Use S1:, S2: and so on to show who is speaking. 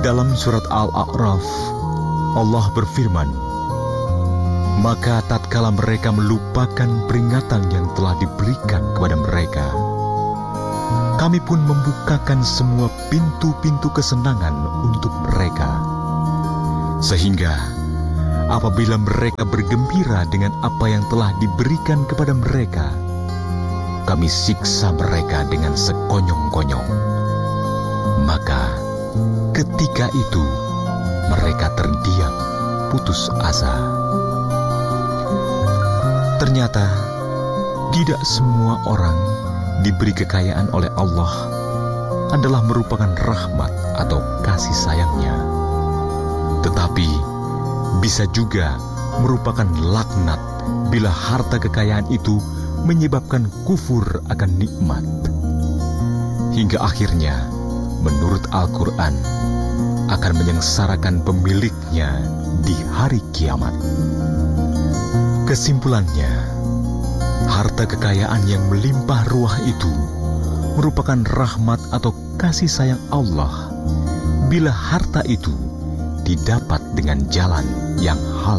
S1: Dalam surat Al-A'raf, Allah berfirman, "Maka tatkala mereka melupakan peringatan yang telah diberikan kepada mereka, kami pun membukakan semua pintu-pintu kesenangan untuk mereka. Sehingga apabila mereka bergembira dengan apa yang telah diberikan kepada mereka, kami siksa mereka dengan sekonyong-konyong. Maka ketika itu mereka terdiam, putus asa." Ternyata tidak semua orang diberi kekayaan oleh Allah adalah merupakan rahmat atau kasih sayangnya, tetapi bisa juga merupakan laknat bila harta kekayaan itu menyebabkan kufur akan nikmat. Hingga akhirnya, menurut Al-Quran, akan menyengsarakan pemiliknya di hari kiamat. Kesimpulannya, harta kekayaan yang melimpah ruah itu merupakan rahmat atau kasih sayang Allah bila harta itu didapat dengan jalan yang halal.